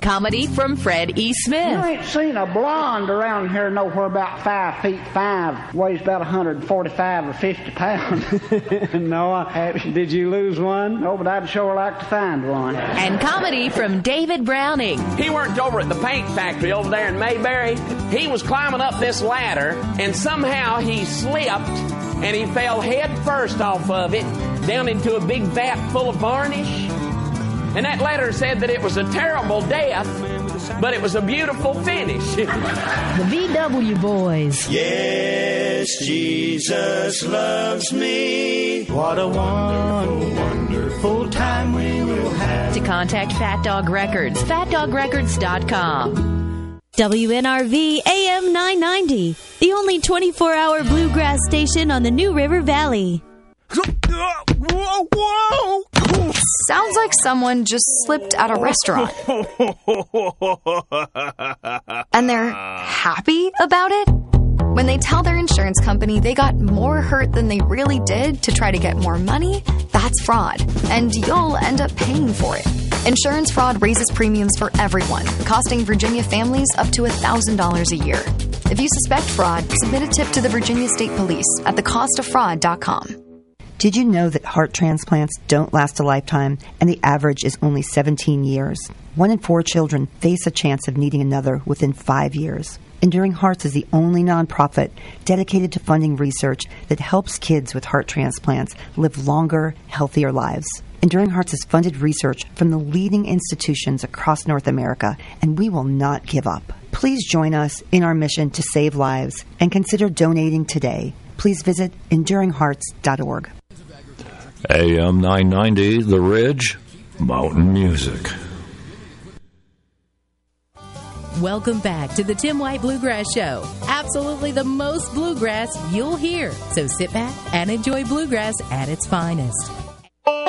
Comedy from Fred E. Smith. You ain't seen a blonde around here nowhere about 5'5", weighs about 145 or 50 pounds. No, did you lose one? No, but I'd sure like to find one. And comedy from David Browning. He worked over at the paint factory over there in Mayberry. He was climbing up this ladder, and somehow he slipped, and he fell head first off of it down into a big vat full of varnish. And that letter said that it was a terrible death, but it was a beautiful finish. The VW Boys. Yes, Jesus loves me. What a wonderful, wonderful time we will have. To contact Fat Dog Records, fatdogrecords.com. WNRV AM 990, the only 24-hour bluegrass station on the New River Valley. Whoa! Sounds like someone just slipped at a restaurant. And they're happy about it? When they tell their insurance company they got more hurt than they really did to try to get more money, that's fraud. And you'll end up paying for it. Insurance fraud raises premiums for everyone, costing Virginia families up to $1,000 a year. If you suspect fraud, submit a tip to the Virginia State Police at thecostoffraud.com. Did you know that heart transplants don't last a lifetime and the average is only 17 years? 1 in 4 children face a chance of needing another within 5 years. Enduring Hearts is the only nonprofit dedicated to funding research that helps kids with heart transplants live longer, healthier lives. Enduring Hearts has funded research from the leading institutions across North America, and we will not give up. Please join us in our mission to save lives and consider donating today. Please visit enduringhearts.org. AM 990, The Ridge, Mountain Music. Welcome back to the Tim White Bluegrass Show. Absolutely the most bluegrass you'll hear. So sit back and enjoy bluegrass at its finest.